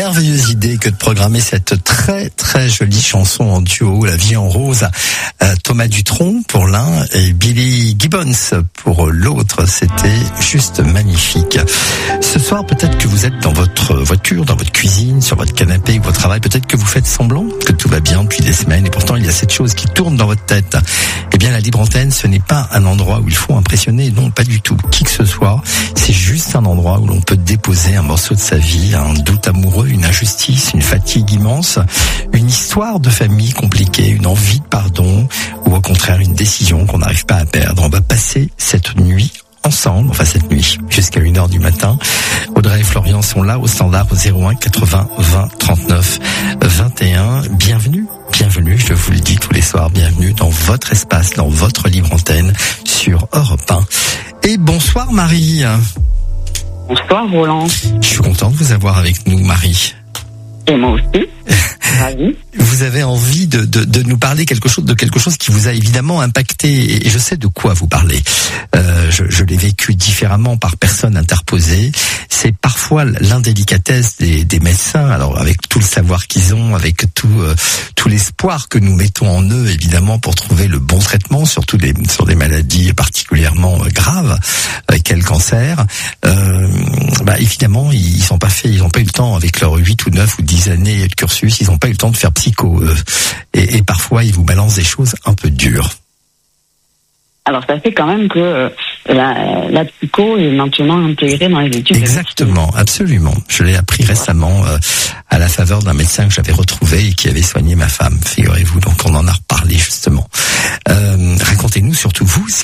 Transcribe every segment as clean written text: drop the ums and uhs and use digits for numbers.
merveilleuse idée que de programmer cette très très jolie chanson en duo, La vie en rose, Thomas Dutronc pour l'un et Billy Gibbons pour l'autre. C'était juste magnifique. Ce soir, peut-être que vous êtes dans votre voiture, dans votre cuisine, sur votre canapé ou votre travail. Peut-être que vous faites semblant que tout va bien depuis des semaines et pourtant il y a cette chose qui tourne dans votre tête. Eh bien, la libre antenne, ce n'est pas un endroit où il faut impressionner. Non, pas du tout. Qui que ce soit. C'est juste un endroit où l'on peut déposer un morceau de sa vie, un doute amoureux, une injustice, une fatigue immense, une histoire de famille compliquée, une envie de pardon, ou au contraire une décision qu'on n'arrive pas à perdre. On va passer cette nuit ensemble, enfin cette nuit, jusqu'à 1h du matin. Audrey et Florian sont là au standard au 01 80 20 39 21. Bienvenue, je vous le dis tous les soirs, bienvenue dans votre espace, dans votre libre antenne sur Europe 1. Et bonsoir Marie. Bonsoir Roland. Je suis content de vous avoir avec nous Marie. Et moi aussi. Ravi. Vous avez envie de nous parler quelque chose qui vous a évidemment impacté et je sais de quoi vous parlez. Je l'ai vécu différemment par personne interposée. C'est parfois l'indélicatesse des médecins. Alors avec tout le savoir qu'ils ont, avec tout l'espoir que nous mettons en eux évidemment pour trouver le bon traitement, surtout sur des maladies particulièrement graves, quel le cancer. Évidemment ils n'ont pas eu le temps avec leurs 8 ou 9 ou 10 années de cursus, ils n'ont pas eu le temps de faire psycho et parfois ils vous balancent des choses un peu dures. Alors ça fait quand même que la psycho est maintenant intégrée dans les études. Exactement, absolument. Je l'ai appris récemment à la faveur d'un médecin que j'avais retrouvé et qui avait soigné ma femme, figurez-vous. Donc on en a reparlé justement. Racontez-nous surtout vous ce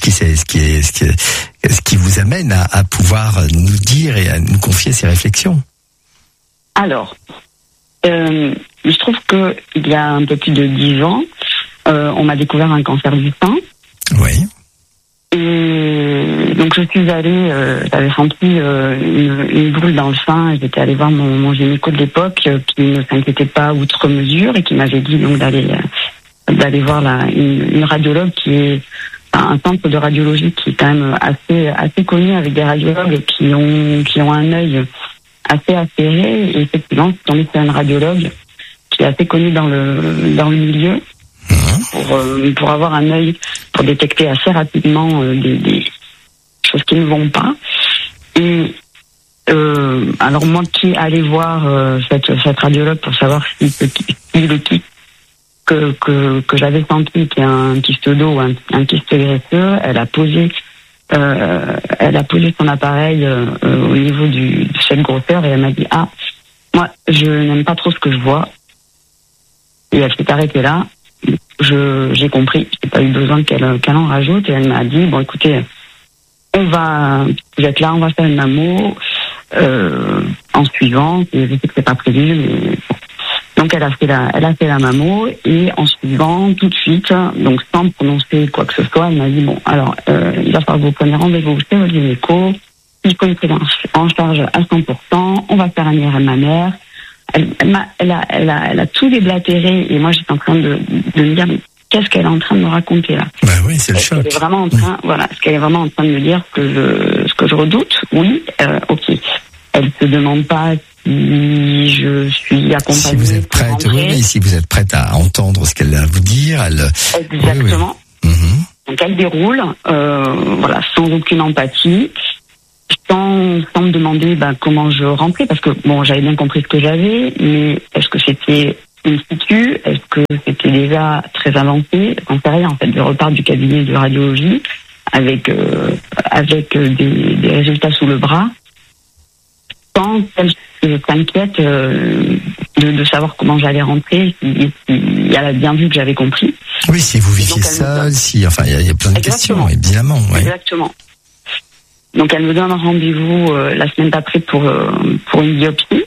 qui vous amène à pouvoir nous dire et à nous confier ces réflexions. Alors, je trouve que il y a un peu plus de 10 ans, on m'a découvert un cancer du sein. Oui. Et donc je suis allée, j'avais senti une boule dans le sein. J'étais allée voir mon gynéco de l'époque qui ne s'inquiétait pas outre mesure et qui m'avait dit donc d'aller voir une radiologue qui est un centre de radiologie qui est quand même assez connu, avec des radiologues qui ont un œil assez affairé. Et effectivement, je suis tombée sur une radiologue qui est assez connue dans le milieu. Pour avoir un œil, pour détecter assez rapidement des choses qui ne vont pas. Et alors moi qui allais voir cette radiologue pour savoir si le kyste que j'avais senti était un kyste d'eau ou un kyste graisseux, elle a posé son appareil au niveau de cette grosseur et elle m'a dit moi je n'aime pas trop ce que je vois. Et elle s'est arrêtée là. J'ai compris, j'ai pas eu besoin qu'elle en rajoute, et elle m'a dit bon écoutez, vous êtes là, on va faire une mammo en suivant, et je sais que c'est pas prévu, mais donc elle a fait la mammo, et en suivant tout de suite, donc sans prononcer quoi que ce soit, elle m'a dit bon alors il va falloir que vous preniez rendez-vous chez votre gynéco, il faut une prise en charge à 100%, on va faire un IRM mammaire. Elle a tout déblatéré et moi j'étais en train de me dire mais qu'est-ce qu'elle est en train de me raconter là. Bah oui, c'est le choc. Est-ce qu'elle est vraiment en train de me dire ce que je redoute? Oui, ok. Elle se demande pas si je suis accompagnée. Si vous êtes prête, oui, si vous êtes prête à entendre ce qu'elle a à vous dire, Exactement. Oui. Donc elle déroule, sans aucune empathie. Sans me demander comment je rentrais, parce que bon, j'avais bien compris ce que j'avais, mais est-ce que c'était in situ, est-ce que c'était déjà très avancé, j'en sais rien en fait. Je repars du cabinet de radiologie avec des résultats sous le bras, sans qu'elle s'inquiète de savoir comment j'allais rentrer, si elle a bien vu que j'avais compris. Oui, si vous viviez seule, il y a plein de questions, évidemment. Ouais. Exactement. Donc elle me donne un rendez-vous la semaine d'après pour une biopsie.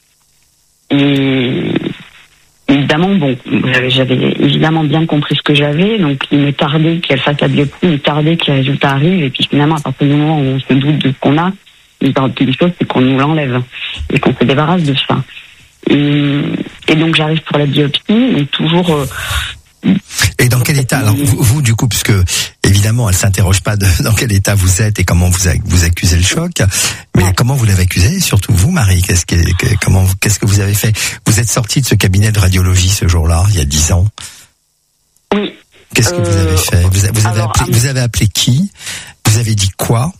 Et évidemment, j'avais évidemment bien compris ce que j'avais, donc il me tardait qu'elle fasse la biopsie, il me tardait que les résultats arrivent, et puis finalement, à partir du moment où on se doute de ce qu'on a, une des choses, c'est qu'on nous l'enlève et qu'on se débarrasse de ça. Et donc j'arrive pour la biopsie, mais toujours Et dans quel état, alors vous du coup, puisque évidemment elle s'interroge pas dans quel état vous êtes et comment vous accusez le choc, mais comment vous l'avez accusé, surtout vous Marie, qu'est-ce que vous avez fait? Vous êtes sortie de ce cabinet de radiologie ce jour-là, il y a 10 ans. Oui. Qu'est-ce que vous avez fait? Vous avez appelé qui? Vous avez dit quoi?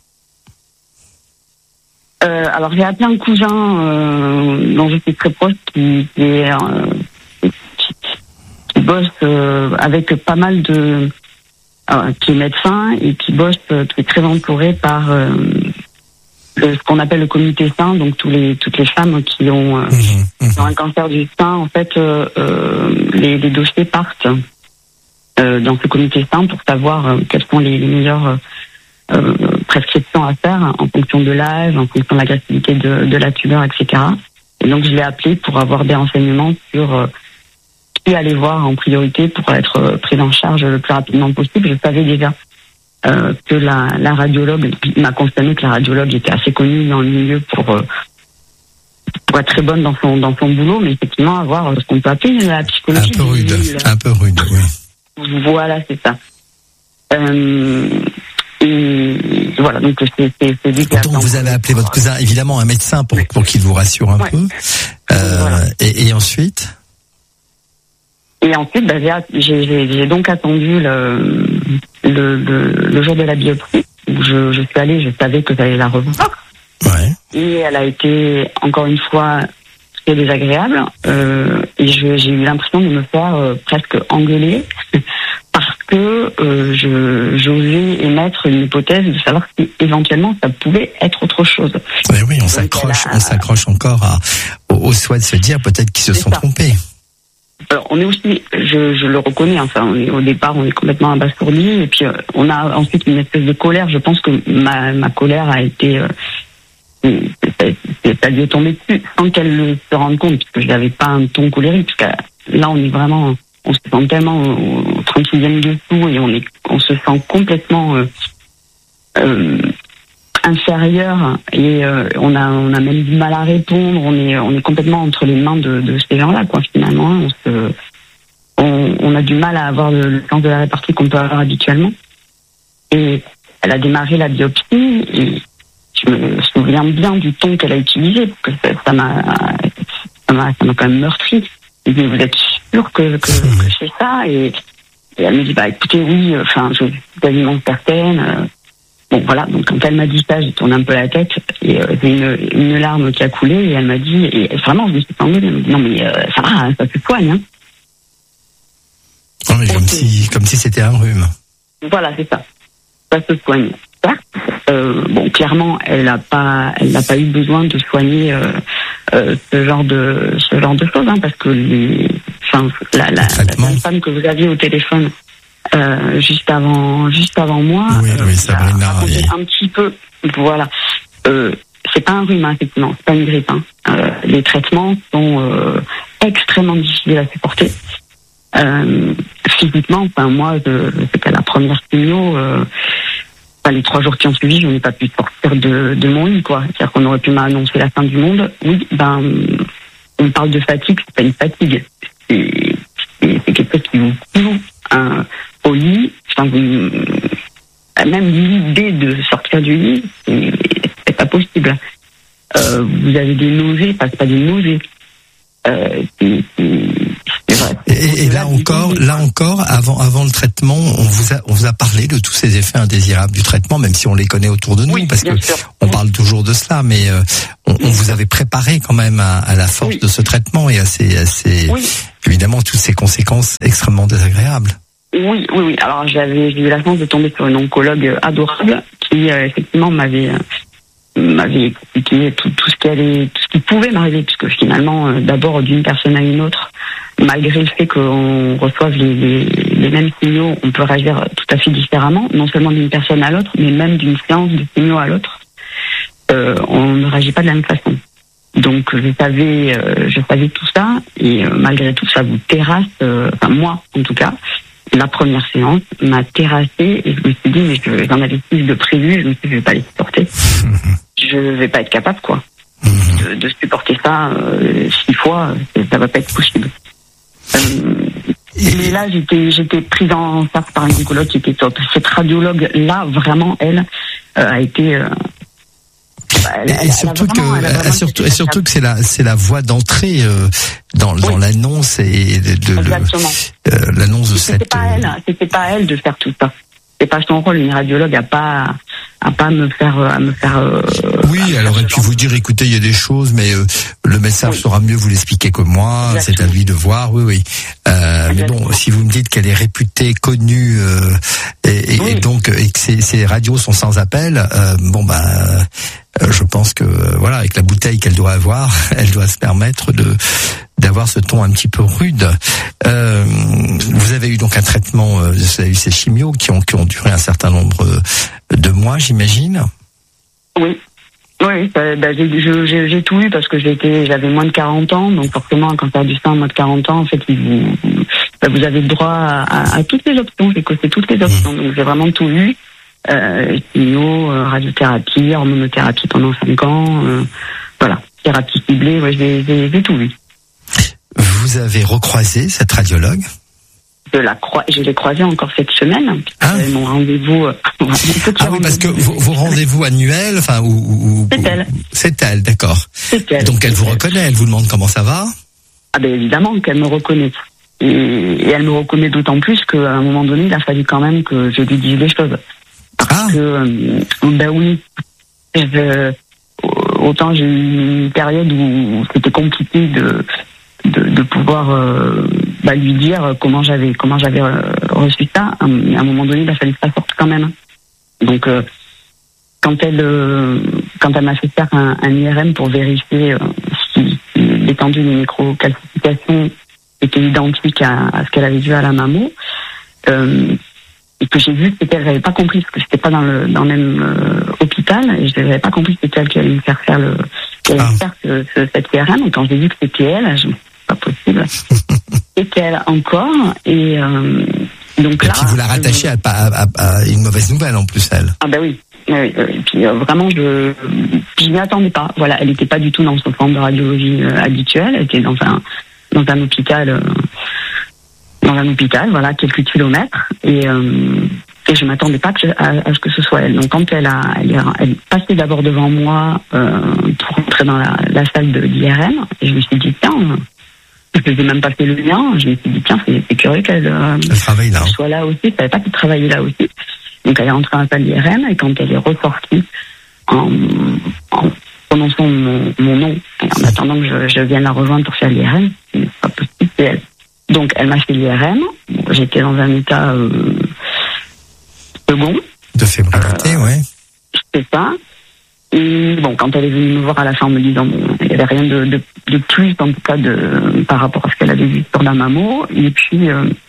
Alors j'ai appelé un cousin dont je suis très proche qui bosse avec pas mal de qui est médecin et qui bosse, qui est très entouré par ce qu'on appelle le comité sein, donc toutes les femmes qui ont un cancer du sein. En fait, les dossiers partent dans ce comité sein pour savoir quelles sont les meilleures prescriptions à faire en fonction de l'âge, en fonction de l'agressivité de la tumeur, etc. Et donc je l'ai appelé pour avoir des renseignements sur qui aller voir en priorité pour être prise en charge le plus rapidement possible. Je savais déjà que la radiologue m'a confirmé que la radiologue était assez connue dans le milieu pour être très bonne dans son boulot, mais effectivement avoir ce qu'on peut appeler la psychologie. Un peu rude, oui. Voilà, c'est ça. Et voilà, donc c'est dit. Donc vous avez appelé votre cousin, évidemment un médecin pour qu'il vous rassure un peu. Voilà. Et ensuite? Et ensuite, j'ai donc attendu le jour de la biopsie où je suis allée, je savais que j'allais la revoir. Ouais. Et elle a été encore une fois très désagréable. Et j'ai eu l'impression de me faire presque engueuler parce que j'osais émettre une hypothèse de savoir si éventuellement ça pouvait être autre chose. Oui, on s'accroche encore au souhait de se dire peut-être qu'ils se sont trompés. Alors, on est aussi, je le reconnais, enfin, au départ, on est complètement abasourdi, et puis on a ensuite une espèce de colère. Je pense que ma colère a été, ça lui est tombé dessus sans qu'elle se rende compte, puisque je n'avais pas un ton colérique, parce que là, on se sent tellement au 36e dessous, et on se sent complètement inférieur, et on a même du mal à répondre. On est complètement entre les mains de ces gens-là, quoi. Finalement, on a du mal à avoir le sens de la répartie qu'on peut avoir habituellement. Et elle a démarré la biopsie, et je me souviens bien du ton qu'elle a utilisé, parce que ça m'a quand même meurtri. Elle dit, vous êtes sûr que c'est ça? Et elle me dit, bah écoutez, oui, enfin, je suis quasiment certaine. Bon, voilà, donc quand elle m'a dit ça, j'ai tourné un peu la tête, et j'ai une larme qui a coulé, et elle m'a dit, et vraiment, je me suis tendue, elle m'a dit, non mais ça va, ça se soigne, hein. Non, mais comme si c'était un rhume. Voilà, c'est ça. Ça se soigne. Bon, clairement, elle n'a pas eu besoin de soigner ce genre de choses, hein, parce que la femme que vous aviez au téléphone juste avant moi, oui, Sabrina, un petit peu, voilà. C'est pas un rhume, hein, effectivement, c'est pas une grippe, hein. Les traitements sont extrêmement difficiles à supporter. Physiquement, enfin moi, c'était la première chimio. Les 3 jours qui ont suivi, je n'ai pas pu sortir de mon lit, quoi. C'est-à-dire qu'on aurait pu m'annoncer la fin du monde. Oui, on parle de fatigue, c'est pas une fatigue. C'est quelque chose qui vous cloue au lit. Enfin, même l'idée de sortir du lit, c'est pas possible. Vous avez des nausées, pas des nausées. Et là encore, avant le traitement, on vous a parlé de tous ces effets indésirables du traitement, même si on les connaît autour de nous, oui, parce que on parle toujours de cela, mais on vous avait préparé quand même à la force de ce traitement et à ces évidemment toutes ces conséquences extrêmement désagréables. Oui. Alors j'ai eu la chance de tomber sur une oncologue adorable qui effectivement m'avait expliqué tout ce qui pouvait m'arriver, puisque finalement, d'abord d'une personne à une autre, malgré le fait qu'on reçoive les mêmes signaux, on peut réagir tout à fait différemment, non seulement d'une personne à l'autre, mais même d'une séance de signaux à l'autre. On ne réagit pas de la même façon. Donc je savais tout ça, et malgré tout, ça vous terrasse, enfin moi en tout cas. La première séance m'a terrassée, et je me suis dit, mais j'en avais 6 de prévu, je me suis dit, je vais pas les supporter. Je vais pas être capable, quoi. De supporter ça 6 fois, ça va pas être possible. Et là, j'étais prise en charge par un gynécologue qui était top. Cette radiologue-là, vraiment, elle a été. Surtout que c'est la voie d'entrée dans l'annonce et l'annonce de cette. C'était pas elle de faire tout ça. C'est pas son rôle. Une radiologue a pas à me faire. Oui, elle aurait pu vous dire, écoutez, il y a des choses, mais le médecin saura mieux vous l'expliquer que moi. Exactement. C'est à lui de voir. Oui. Mais bon, si vous me dites qu'elle est réputée, connue, et donc et que ces radios sont sans appel, je pense que voilà, avec la bouteille qu'elle doit avoir, elle doit se permettre d'avoir ce ton un petit peu rude. Vous avez eu donc un traitement, vous avez eu ces chimios qui ont duré un certain nombre de mois, j'imagine. Oui, j'ai tout eu parce que j'avais moins de 40 ans, donc forcément quand tu as du sein à moins de 40 ans, en fait, vous avez le droit à toutes les options, j'ai causé toutes les options, donc j'ai vraiment tout eu. Chimio, radiothérapie, hormonothérapie pendant 5 ans, thérapie ciblée, j'ai tout eu. Vous avez recroisé cette radiologue? Je l'ai croisée encore cette semaine. Mon rendez-vous. Oui, parce que vos rendez-vous annuels, c'est elle. C'est elle, d'accord. C'est elle. Donc elle vous reconnaît, elle vous demande comment ça va? Ah ben évidemment qu'elle me reconnaît. Et elle me reconnaît d'autant plus qu'à un moment donné, il a fallu quand même que je lui dise les choses. Parce que, oui. Autant j'ai eu une période où c'était compliqué de pouvoir lui dire comment j'avais reçu ça. À un moment donné, il a fallu que ça sorte quand même. Donc quand elle m'a fait faire un IRM pour vérifier si l'étendue des microcalcifications était identique à ce qu'elle avait vu à la mammo, et que j'ai vu que c'était elle, j'avais pas compris parce que c'était pas dans le même hôpital, et je n'avais pas compris que c'était elle qui allait me faire cette IRM. Et quand j'ai vu que c'était elle, je me suis dit, pas possible. C'était elle encore, et donc là. Et puis vous la rattachez à une mauvaise nouvelle en plus, elle. Ah ben oui. Et puis vraiment, je m'y attendais pas. Voilà, elle n'était pas du tout dans son centre de radiologie habituel. Elle était dans un hôpital. Dans un hôpital, voilà, quelques kilomètres, et je m'attendais pas à ce que ce soit elle. Donc quand elle passait d'abord devant moi pour entrer dans la salle d'IRM, et je me suis dit tiens, je n'ai même pas fait le lien, je me suis dit tiens, c'est curieux qu'elle soit là aussi, je savais pas qu'elle travaillait là aussi. Donc elle est rentrée dans la salle d'IRM, et quand elle est ressortie en prononçant mon nom, et en attendant que je vienne la rejoindre pour faire l'IRM, c'est pas possible, c'est elle. Donc, elle m'a fait l'IRM. J'étais dans un état second. De fébrilité, ouais. C'est ça. Et bon, quand elle est venue me voir à la fin en me disant, il n'y avait rien de plus, en tout cas, par rapport à ce qu'elle avait vu sur la mammo. Et puis,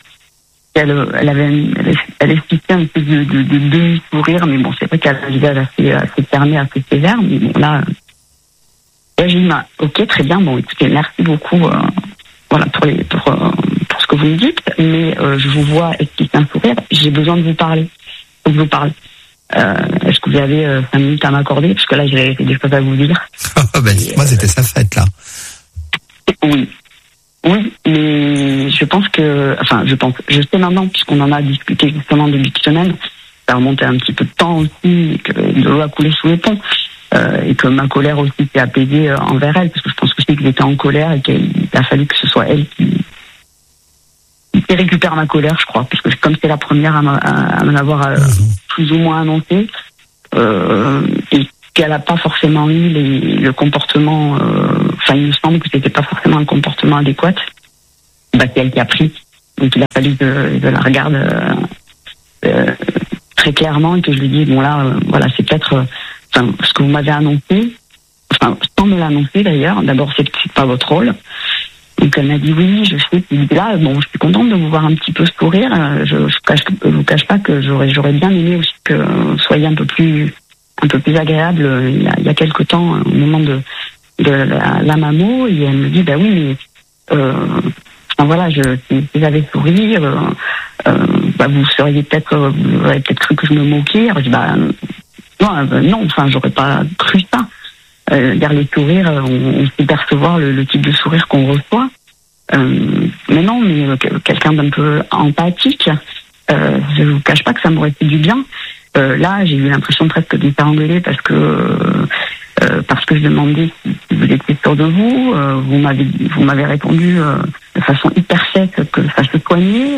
elle expliquait un peu de demi-sourire, mais bon, c'est vrai qu'elle a un visage assez fermé, assez sévère. Mais bon, là, j'ai dit, ok, très bien, bon, écoutez, merci beaucoup. Voilà, pour ce que vous me dites, mais je vous vois expliquer un sourire, j'ai besoin de vous parler. Donc, je vous parle. Est-ce que vous avez 5 minutes à m'accorder? Parce que là, j'ai des choses à vous dire. Moi, c'était sa fête, là. Oui, mais je sais maintenant, puisqu'on en a discuté justement début de semaine, ça remontait un petit peu de temps aussi, que de l'eau a coulé sous les ponts. Et que ma colère aussi s'est apaisée envers elle, parce que je pense aussi que j'étais en colère et qu'il a fallu que ce soit elle qui récupère ma colère, je crois, parce que comme c'est la première à me l'avoir plus ou moins annoncé, et qu'elle n'a pas forcément eu le comportement, il me semble que c'était pas forcément un comportement adéquat, c'est elle qui a pris. Donc il a fallu que je la regarde très clairement et que je lui dise, voilà, c'est peut-être... ce que vous m'avez annoncé, sans me l'annoncer d'ailleurs, d'abord c'est pas votre rôle. Donc elle m'a dit oui, je sais. Et là, je suis contente de vous voir un petit peu sourire. Je vous cache pas que j'aurais bien aimé aussi que vous soyez un peu plus agréable. Il y a quelque temps, au moment de la mammo, et elle me dit oui, mais si j'avais souri, vous auriez peut-être cru que je me moquais. Je dis non, j'aurais pas cru ça. Vers les sourires, on sait percevoir le type de sourire qu'on reçoit. Mais non, mais quelqu'un d'un peu empathique. Je vous cache pas que ça m'aurait fait du bien. Là, j'ai eu l'impression presque de me faire engueuler parce que je demandais si vous étiez sûr de vous. Vous m'avez répondu de façon hyper sèche que ça se soignait.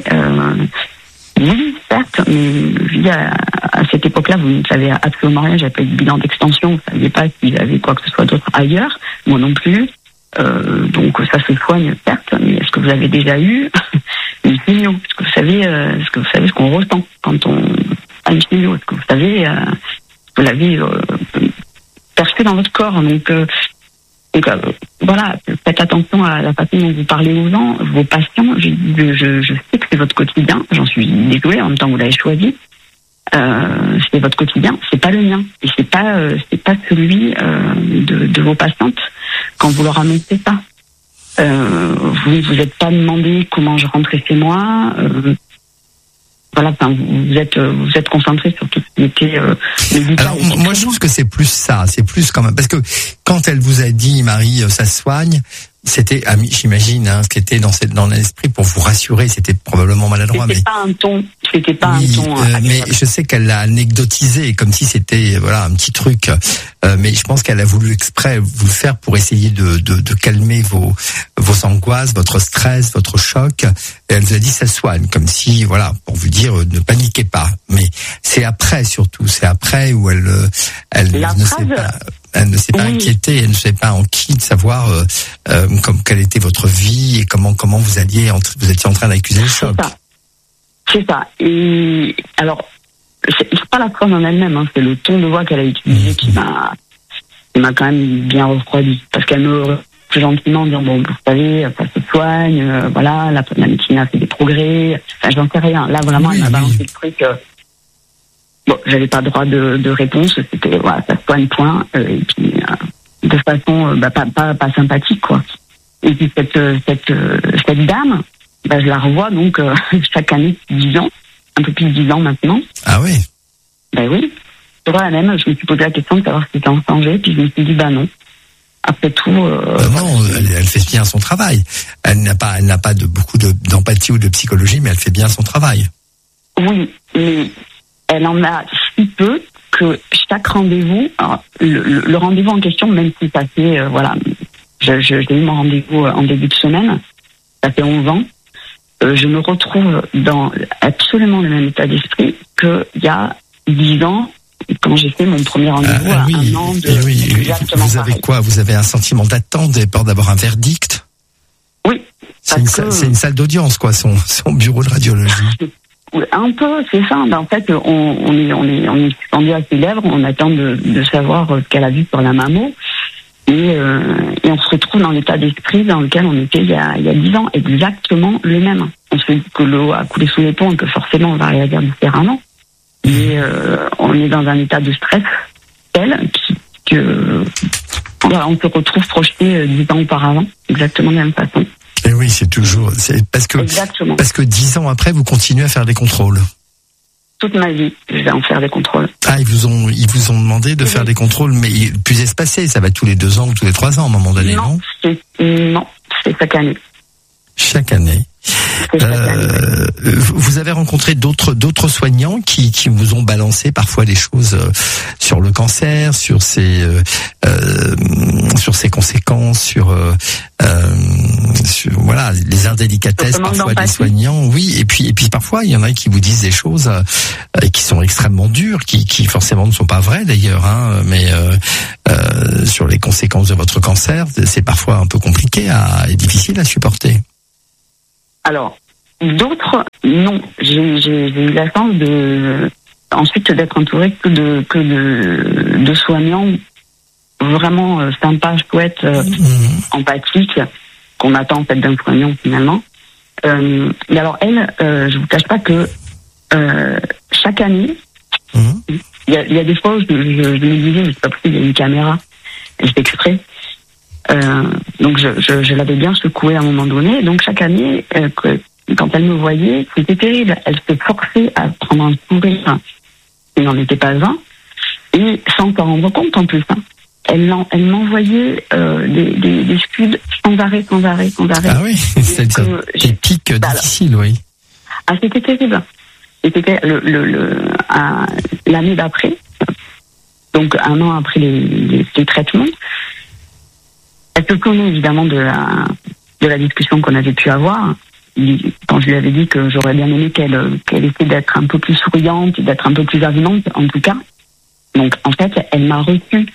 Oui, certes, mais à cette époque-là, vous ne savez absolument rien. J'avais pas eu de bilan d'extension. Vous ne saviez pas s'il y avait quoi que ce soit d'autre ailleurs. Moi non plus. Donc ça se soigne, certes, mais est-ce que vous avez déjà eu une chimio? Est-ce que vous savez ce qu'on ressent quand on a une chimio? Est-ce que vous savez vous l'avez perçu dans votre corps? Donc voilà, faites attention à la façon dont vous parlez aux gens, vos patients. Je sais que c'est votre quotidien. J'en suis désolée, en même temps vous l'avez choisi. C'est votre quotidien, c'est pas le mien, et c'est pas celui de vos patientes quand vous leur annoncez ça. Vous n'êtes pas demandé comment je rentrais chez moi. Voilà, vous êtes concentré sur tout ce qui était médical. Alors moi je trouve que c'est plus ça, c'est plus quand même, parce que quand elle vous a dit Marie, ça se soigne, c'était, j'imagine, ce qui était dans l'esprit pour vous rassurer, c'était probablement maladroit. C'était pas un ton. Mais je sais qu'elle l'a anecdotisé comme si c'était un petit truc. Mais je pense qu'elle a voulu exprès vous le faire pour essayer de calmer vos angoisses, votre stress, votre choc. Et elle vous a dit ça soigne, comme si pour vous dire ne paniquez pas. Mais c'est après surtout, où elle ne sait pas. Elle ne s'est pas inquiétée, elle ne savait pas en qui de savoir quelle était votre vie et comment vous étiez en train d'accuser le choc. C'est ça. Et alors, c'est pas la phrase en elle-même, c'est le ton de voix qu'elle a utilisé qui m'a quand même bien refroidi. Parce qu'elle me plus gentiment dire vous savez, ça se soigne, la médecine a fait des progrès. Enfin, j'en sais rien. Là vraiment, elle m'a balancé le truc. Bon, j'avais pas droit de réponse, c'était ça se soigne, point, et puis de façon pas sympathique, quoi. Et puis cette dame, je la revois donc chaque année depuis 10 ans, un peu plus de 10 ans maintenant. Ah oui. Oui. Sur la même, je me suis posé la question de savoir si c'était en danger, puis je me suis dit non. Après tout, non, elle fait bien son travail. Elle n'a pas beaucoup d'empathie ou de psychologie, mais elle fait bien son travail. Oui, mais elle en a si peu que chaque rendez-vous, le rendez-vous en question, même si ça fait, j'ai eu mon rendez-vous en début de semaine, ça fait 11 ans, je me retrouve dans absolument le même état d'esprit qu'il y a 10 ans, quand j'ai fait mon premier rendez-vous à un an de... Oui. Vous avez quoi? Vous avez un sentiment d'attente, vous avez peur d'avoir un verdict? Oui. C'est une salle d'audience, quoi, son bureau de radiologie. Un peu, c'est ça. En fait, on est suspendu à ses lèvres, on attend de savoir ce qu'elle a vu sur la mammo, et on se retrouve dans l'état d'esprit dans lequel on était il y a 10 ans, exactement le même. On se dit que l'eau a coulé sous les ponts et que forcément on va réagir différemment, mais on est dans un état de stress tel on se retrouve projeté 10 ans auparavant, exactement de la même façon. Et oui, c'est parce que 10 ans après, vous continuez à faire des contrôles. Toute ma vie, je vais en faire des contrôles. Ah, ils vous ont demandé de faire des contrôles, mais plus espacés, ça va tous les 2 ans ou tous les 3 ans à un moment donné, non? Non, c'est chaque année. Chaque année. Vous avez rencontré d'autres soignants qui vous ont balancé parfois des choses sur le cancer, sur ses conséquences, sur les indélicatesses parfois des soignants. Oui, et puis parfois il y en a qui vous disent des choses qui sont extrêmement dures, qui forcément ne sont pas vraies d'ailleurs, mais sur les conséquences de votre cancer, c'est parfois un peu compliqué et difficile à supporter. Alors, d'autres, non. J'ai eu la chance ensuite d'être entourée que de soignants vraiment sympas, chouettes, empathiques, qu'on attend en fait d'un soignant finalement. Mais alors elle, je vous cache pas que chaque année, il y a des fois où je me disais mais c'est pas possible, il y a une caméra, et c'est exprès. Donc je l'avais bien secouée à un moment donné. Donc chaque année, quand elle me voyait, c'était terrible. Elle se forçait à prendre un sourire. Il n'en était pas un. Et sans s'en rendre compte en plus. elle m'envoyait des scuds sans arrêt. Ah oui, c'est-à-dire des pics difficiles, oui. Ah, c'était terrible. C'était l'année d'après, donc 1 an après les traitements. Elle se connaît évidemment de la discussion qu'on avait pu avoir. Quand je lui avais dit que j'aurais bien aimé qu'elle essaie d'être un peu plus souriante, d'être un peu plus avenante, en tout cas. Donc, en fait, elle m'a reçu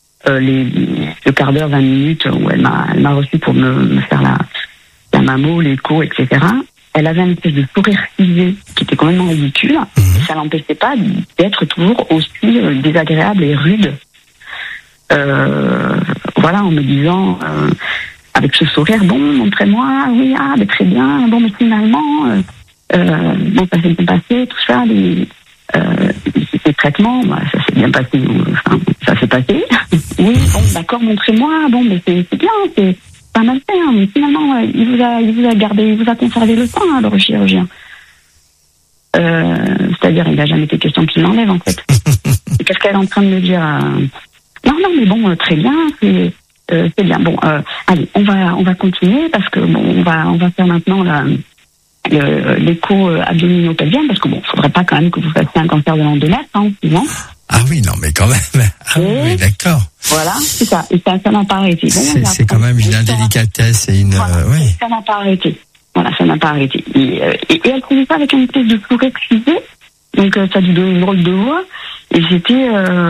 le quart d'heure, 20 minutes où elle m'a reçu pour me faire la mammo, l'écho, etc. Elle avait une espèce de sourire figé qui était complètement ridicule. Et ça l'empêchait pas d'être toujours aussi désagréable et rude. Voilà, en me disant, avec ce sourire, bon, montrez-moi, oui, mais très bien, bon, mais finalement, bon, ça s'est bien passé, tout ça, les traitements, ça s'est bien passé, enfin, ça s'est passé. Oui, bon, d'accord, montrez-moi, bon, mais c'est bien, c'est pas mal fait, hein, mais finalement, il vous a gardé, il vous a conservé le sein, hein, le chirurgien. C'est-à-dire, il n'a jamais été question qu'il l'enlève, en fait. Qu'est-ce qu'elle est en train de me dire non, mais bon, très bien, c'est bien. Bon, allez, on va continuer parce que bon, on va faire maintenant l'écho abdominopelvien parce que bon, faudrait pas quand même que vous fassiez un cancer de l'endomètre, hein, souvent. Ah oui, non, mais quand même. Ah oui, d'accord. Voilà, c'est ça. Et ça n'a pas arrêté. Bon, c'est quand même une indélicatesse et une. Voilà, oui. Ça n'a pas arrêté. Voilà, ça n'a pas arrêté. Et elle faisait ça avec une espèce de sourire figé. Donc ça lui donnait une drôle de voix. Et j'étais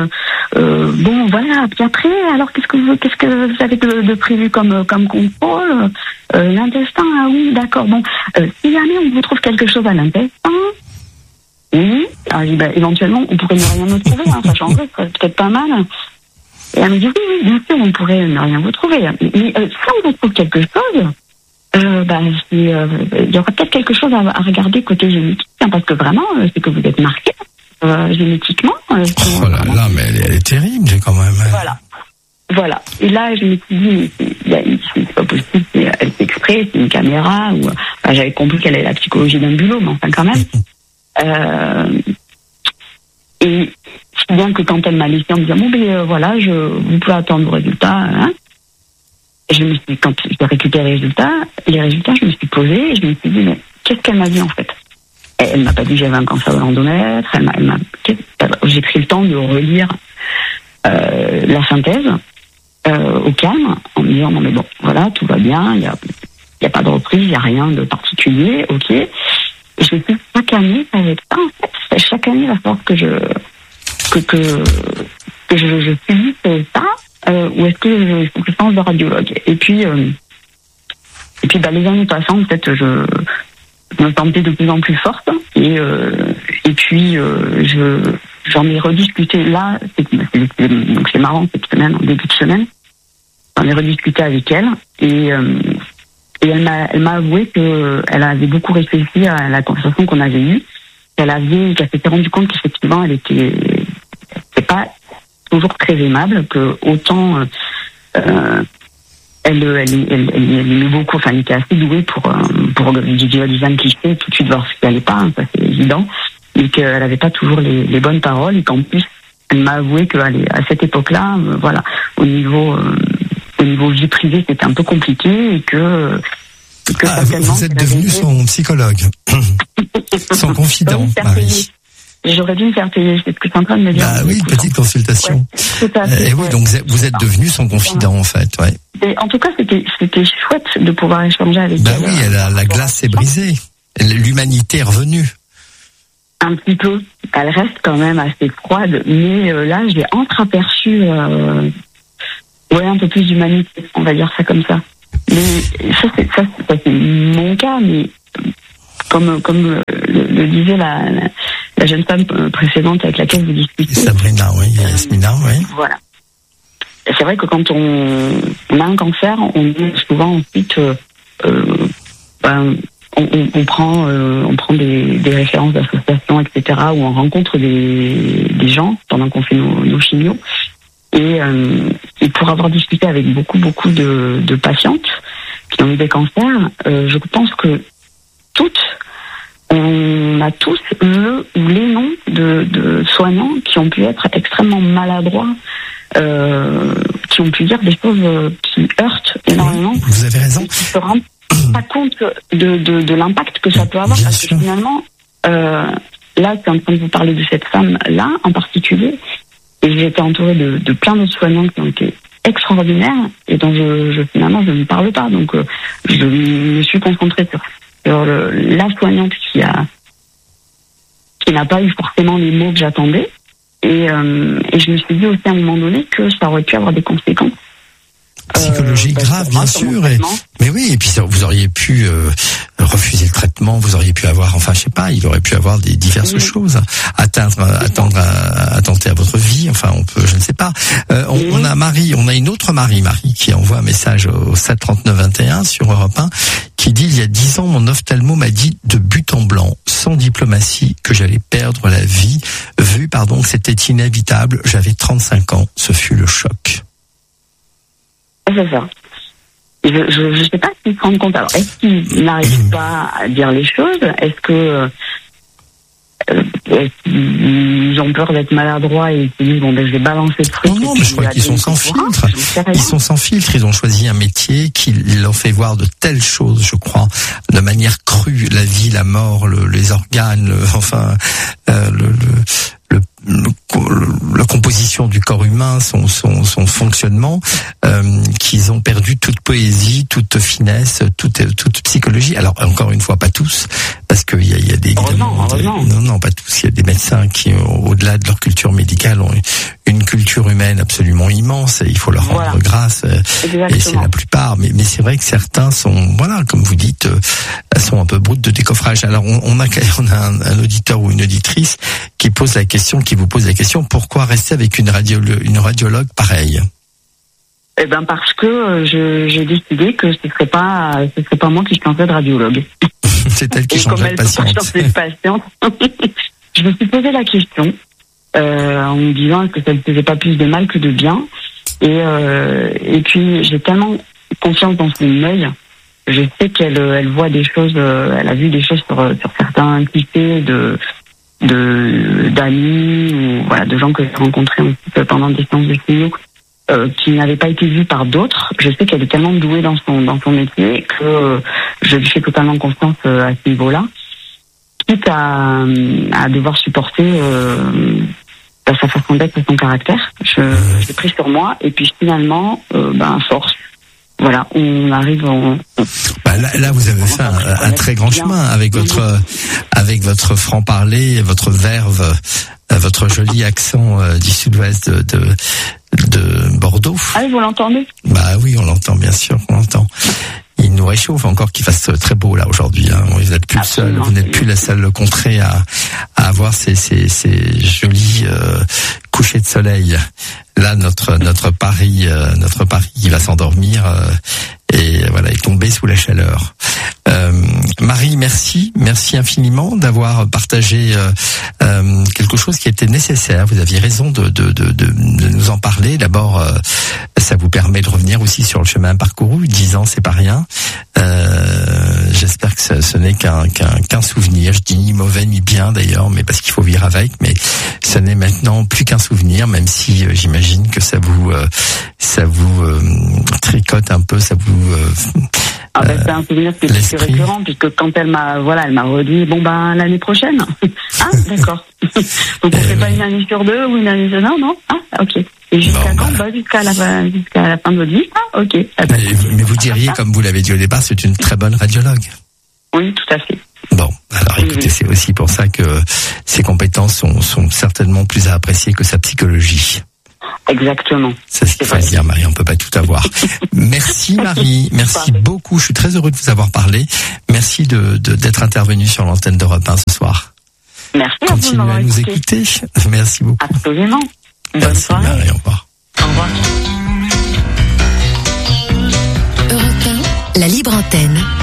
bon, voilà. Puis après, alors qu'est-ce que vous avez de prévu comme contrôle l'intestin, ah oui, d'accord. Bon, si jamais on vous trouve quelque chose à l'intestin, oui. Alors, je dis, éventuellement, on pourrait ne rien me trouver. Hein, ça changerait, ce serait peut-être pas mal. Et elle me dit oui, bien sûr, on pourrait ne rien vous trouver. Mais si on vous trouve quelque chose, il y aura peut-être quelque chose à regarder côté génétique, hein, parce que vraiment, c'est que vous êtes marqué génétiquement. Oh là, mais elle est terrible quand même. Voilà. Et là, je me suis dit, c'est pas possible, elle fait exprès, c'est une caméra. J'avais compris qu'elle avait la psychologie d'un bulot, mais enfin quand même. Et c'est bien que quand elle m'a laissé en me disant bon, voilà, vous pouvez attendre vos résultats. Hein. Et quand j'ai récupéré les résultats, je me suis posée et je me suis dit, mais qu'est-ce qu'elle m'a dit en fait? Elle m'a pas dit que j'avais un cancer de l'endomètre. J'ai pris le temps de relire la synthèse au calme, en me disant non mais bon, voilà, tout va bien, il y a pas de reprise, il y a rien de particulier, ok. Et je me suis dit, chaque année, ça va être ça en fait. Chaque année, il va falloir que je subisse ça. Ou est-ce que il faut que je change de radiologue? Et puis les années passant, en fait, je me sentais de plus en plus forte. Et puis j'en ai rediscuté là. Donc c'est marrant cette semaine, en début de semaine. J'en ai rediscuté avec elle et elle m'a avoué que elle avait beaucoup réfléchi à la conversation qu'on avait eue. Qu'elle s'était rendue compte qu'effectivement elle était pas toujours très aimable, que autant elle aimait beaucoup, enfin elle était assez douée pour visualiser un cliché, tout de suite voir ce qui allait pas, hein, ça c'est évident, mais qu'elle n'avait pas toujours les bonnes paroles et qu'en plus elle m'a avoué qu'à cette époque-là, voilà, au niveau vie privée c'était un peu compliqué et que vous êtes devenu son psychologue, son confident, Marie. J'aurais dû me faire payer, c'est ce que je suis en train de me dire. Ah oui, une petite consultation. Ouais, et oui, donc vous êtes devenu son confident en fait, ouais. Et en tout cas, c'était chouette de pouvoir échanger avec elle. Oui, la glace s'est brisée. L'humanité est revenue. Un petit peu. Elle reste quand même assez froide, mais là, j'ai entreaperçu un peu plus d'humanité, on va dire ça comme ça. Mais ça c'est mon cas, mais comme le disait la jeune femme précédente avec laquelle vous discutez. Sabrina, oui, Yasmina, oui. Voilà. C'est vrai que quand on a un cancer, on dit souvent ensuite, on prend des références d'associations, etc., où on rencontre des gens pendant qu'on fait nos chimios. Et pour avoir discuté avec beaucoup de patientes qui ont eu des cancers, je pense que on a tous le ou les noms de soignants qui ont pu être extrêmement maladroits si on peut dire, des choses qui heurtent énormément. Vous avez raison. Et qui se rendent pas compte de l'impact que ça peut avoir. Bien parce sûr. que finalement, là, c'est en train de vous parler de cette femme-là en particulier. Et j'ai été entourée de plein d'autres soignants qui ont été extraordinaires et dont finalement je ne parle pas. Donc je me suis concentrée sur la soignante qui n'a pas eu forcément les mots que j'attendais. Et je me suis dit aussi à un moment donné que ça aurait pu avoir des conséquences psychologique grave, bien sûr. Mais oui, et puis vous auriez pu refuser le traitement, vous auriez pu avoir, enfin, je sais pas, il aurait pu avoir des diverses choses, attenter à votre vie, enfin, on peut, je ne sais pas. On a une autre Marie qui envoie un message au 73921 sur Europe 1 qui dit: il y a 10 ans, mon ophtalmo m'a dit de but en blanc, sans diplomatie, que j'allais perdre la vie, vu, que c'était inévitable. J'avais 35 ans, ce fut le choc. C'est ça. Je sais pas s'ils se rendent compte. Alors, est-ce qu'ils n'arrivent pas à dire les choses? Est-ce qu'ils ont peur d'être maladroits et ils se disent, je vais balancer le truc? Non, mais je crois qu'ils sont sans filtre. Ils sont sans filtre. Ils ont choisi un métier qui leur fait voir de telles choses, je crois, de manière crue, la vie, la mort, les organes, la composition du corps humain, son fonctionnement, qu'ils ont perdu toute poésie, toute finesse, toute psychologie. Alors encore une fois, pas tous, parce qu'il y a des évidemment, non, pas tous. Il y a des médecins qui, au-delà de leur culture médicale, ont une culture humaine absolument immense. Et il faut leur rendre grâce. Et c'est la plupart. Mais c'est vrai que certains sont, comme vous dites, sont un peu brutes de décoffrage. Alors on a un auditeur ou une auditrice qui vous pose la question, pourquoi rester avec une radiologue pareille? Eh ben parce que j'ai décidé que ce serait pas moi qui changerais de radiologue. C'est elle qui changerait de patiente. Je me suis posé la question en me disant est-ce que ça ne faisait pas plus de mal que de bien. Et puis j'ai tellement confiance dans son œil. Je sais qu'elle voit des choses, elle a vu des choses sur certains clichés d'amis ou de gens que j'ai rencontrés pendant des séances de chimio qui n'avaient pas été vus par d'autres. Je sais qu'elle est tellement douée dans son métier que je lui fais totalement confiance à ce niveau-là, quitte à devoir supporter sa façon d'être et son caractère. J'ai pris sur moi et puis finalement force. Voilà, on arrive là, vous avez fait un très grand chemin avec votre franc-parler, votre verve, votre joli accent du sud-ouest de Bordeaux. Ah oui, vous l'entendez? Bah oui, on l'entend, bien sûr, on l'entend. Il nous réchauffe encore qu'il fasse très beau là aujourd'hui. Vous n'êtes plus le seul, vous n'êtes plus la seule contrée à avoir ces jolis couchers de soleil. Là, notre Paris qui va s'endormir et tomber sous la chaleur. Marie, merci infiniment d'avoir partagé quelque chose qui était nécessaire. Vous aviez raison de nous en parler. D'abord, ça vous permet de revenir aussi sur le chemin parcouru. 10 ans, c'est pas rien. J'espère que ce n'est qu'un souvenir. Je dis ni mauvais ni bien d'ailleurs, mais parce qu'il faut vivre avec. Mais ce n'est maintenant plus qu'un souvenir, même si j'imagine que ça vous tricote un peu, ça vous c'est un souvenir qui est plus récurrent, puisque quand elle m'a redit l'année prochaine. Ah, d'accord. Donc on fait pas une année sur deux ou une année sur non. Ah, ok. Et jusqu'à quand? Jusqu'à la fin de votre vie. Ah, ok. Mais vous diriez, comme vous l'avez dit au départ, c'est une très bonne radiologue. Oui, tout à fait. Bon, alors écoutez, c'est aussi pour ça que ses compétences sont certainement plus à apprécier que sa psychologie. Exactement. C'est ce qu'il faut dire, Marie, on peut pas tout avoir. Merci Marie, merci beaucoup. Je suis très heureux de vous avoir parlé. Merci d'être intervenue sur l'antenne d'Europe 1 ce soir. Merci. Continuez à nous écouter. Merci beaucoup. Absolument. Bonne soirée. Marie, au revoir. Au revoir. Europe 1, la libre antenne.